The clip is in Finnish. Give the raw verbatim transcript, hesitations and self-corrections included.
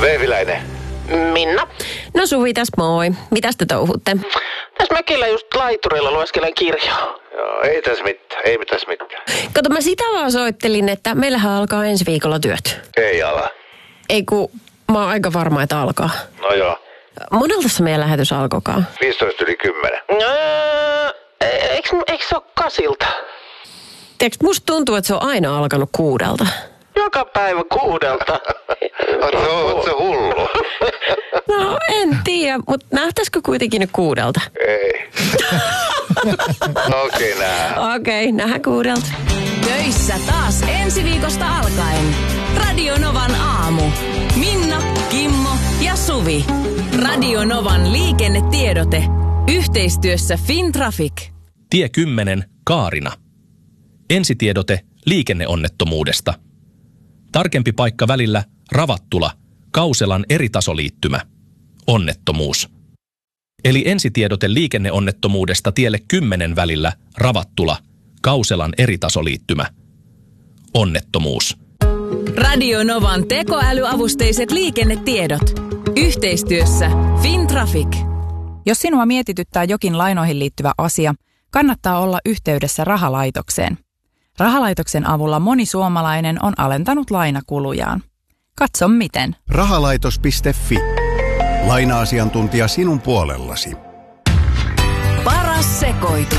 Vehviläinen. Minna. No Suvi tässä moi. Mitäs te touhutte? Tässä mökillä just laiturilla lueskelen kirjaa. Joo, ei tässä mitään, ei tässä mitään. Kato, mä sitä vaan soittelin, että meillähän alkaa ensi viikolla työt. Ei ala. Ei kun mä oon aika varma, että alkaa. No joo. Monelta se meidän lähetys alkoikaan? viisitoista yli kymmenen. Öö, eikö, eikö se ole kasilta? Tiedätkö, musta tuntuu, että se on aina alkanut kuudelta. Joka päivä kuudelta. Oot se hullu? No en tiedä, mutta nähtäisikö kuitenkin nyt kuudelta? Ei. Okei, okay, nää. Okei, okay, nähdään kuudelta. Töissä taas ensi viikosta alkaen. Radio Novan aamu. Minna, Kimmo ja Suvi. Radio Novan liikennetiedote. Yhteistyössä Fintraffic. Tie kymmenen, Kaarina. Ensitiedote liikenneonnettomuudesta. Tarkempi paikka välillä Ravattula, Kauselan eritasoliittymä. Onnettomuus. Eli ensitiedote liikenneonnettomuudesta tielle kymmenen välillä Ravattula, Kauselan eritasoliittymä. Onnettomuus. Radio Novan tekoälyavusteiset liikennetiedot. Yhteistyössä Fintraffic. Jos sinua mietityttää jokin lainoihin liittyvä asia, kannattaa olla yhteydessä rahalaitokseen. Rahalaitoksen avulla moni suomalainen on alentanut lainakulujaan. Katso miten. Rahalaitos piste fi. Laina-asiantuntija sinun puolellasi. Paras sekoitus.